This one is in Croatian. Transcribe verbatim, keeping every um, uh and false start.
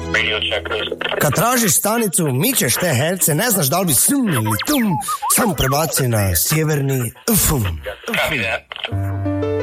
Kad tražiš stanicu, mičeš te herce, ne znaš da li bi sum ili tum, sam prebaci na sjeverni fum.